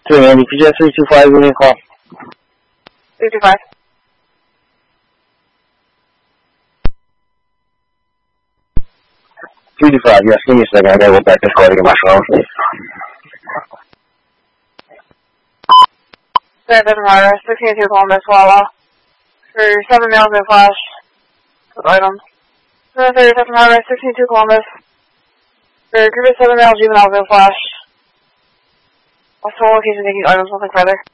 Andy, could you have 325 give me a call? 325. Yes, give me a second. I gotta go back this call to get my phone. That doesn't matter. 16-2 Columbus, Wawa. For 7 mails in flash. With items. 730 Tesla Highway, 16-2 Columbus. For group of 7 mails, juveniles in flash. Also, location taking items, nothing further.